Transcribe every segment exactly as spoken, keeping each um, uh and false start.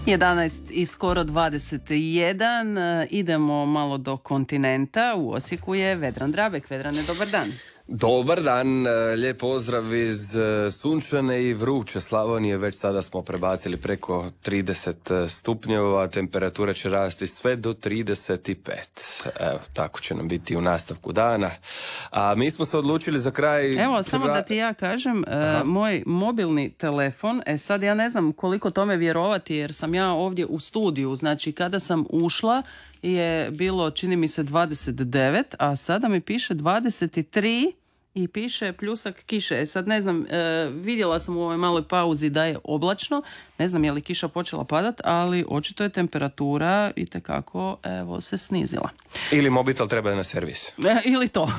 jedanaest i skoro dvadeset jedan. Idemo malo do kontinenta. U Osijeku je Vedran Drabek. Vedrane, dobar dan. Dobar dan, lijep pozdrav iz sunčane i vruće Slavonije. Već sada smo prebacili preko trideset stupnjeva, temperatura će rasti sve do trideset pet. Evo, tako će nam biti u nastavku dana. A mi smo se odlučili za kraj... Evo, samo da ti ja kažem, Aha. moj mobilni telefon, e sad ja ne znam koliko tome vjerovati jer sam ja ovdje u studiju, znači kada sam ušla je bilo, čini mi se, dvadeset devet, a sada mi piše dvadeset tri i piše pljusak kiše. E sad ne znam, e, vidjela sam u ovoj maloj pauzi da je oblačno, ne znam je li kiša počela padat, ali očito je temperatura itekako, evo, se snizila. Ili mobitel treba na servis. E, ili to.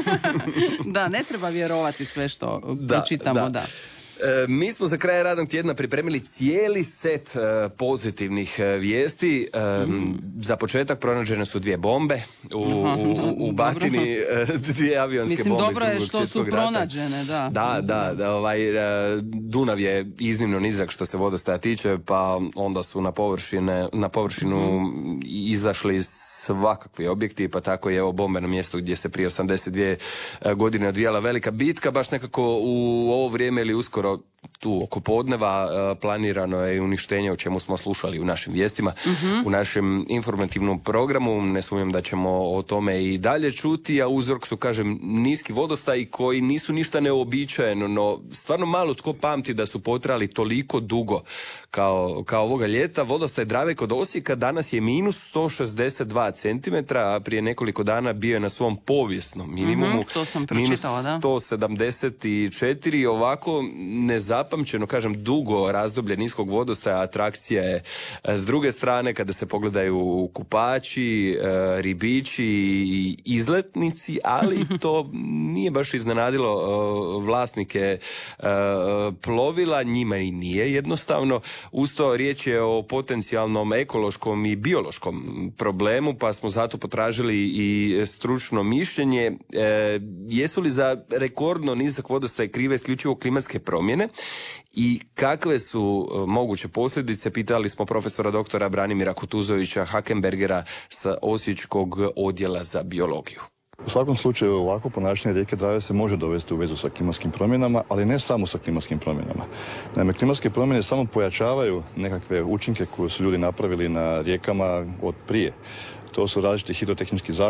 Da, ne treba vjerovati sve što da, pročitamo, da. da. E, mi smo za kraj radnog tjedna pripremili cijeli set e, pozitivnih e, vijesti. E, mm. Za početak pronađene su dvije bombe u, u, u Batini, e, dvije avionske Mislim, bombe. Mislim, dobro je što su pronađene, da. Da, da, da ovaj, e, Dunav je iznimno nizak što se vodostaja tiče, pa onda su na, površine, na površinu mm. izašli svakakvi objekti, pa tako je ovo bombe na mjestu gdje se prije osamdeset dvije godine odvijala velika bitka, baš nekako u ovo vrijeme ili uskoro tu oko podneva planirano je uništenje, o čemu smo slušali u našim vijestima, uh-huh. u našem informativnom programu. Ne sumnjam da ćemo o tome i dalje čuti, a uzrok su, kažem, niski vodostaji koji nisu ništa neobičajeno, no stvarno malo tko pamti da su potrajali toliko dugo kao, kao ovoga ljeta. Vodostaj Drave kod Osijeka danas je minus sto šezdeset dva centimetra, a prije nekoliko dana bio je na svom povijesnom minimumu, uh-huh, to sam pročitala, da. minus sto sedamdeset četiri, ovako nezapamćeno, kažem, dugo razdoblje niskog vodostaja. Atrakcija je s druge strane kada se pogledaju kupači, ribiči i izletnici, ali to nije baš iznenadilo vlasnike plovila, njima i nije jednostavno. Usto riječ je o potencijalnom ekološkom i biološkom problemu, pa smo zato potražili i stručno mišljenje. Jesu li za rekordno nizak vodostaj krive isključivo klimatske promjene i kakve su moguće posljedice, pitali smo profesora doktora Branimira Kutuzovića Hakenbergera sa Osječkog odjela za biologiju. U svakom slučaju ovako ponašanje rijeke Drave se može dovesti u vezu sa klimatskim promjenama, ali ne samo sa klimatskim promjenama. Naime, klimatske promjene samo pojačavaju nekakve učinke koje su ljudi napravili na rijekama od prije. To su različiti hidrotehnički zakoni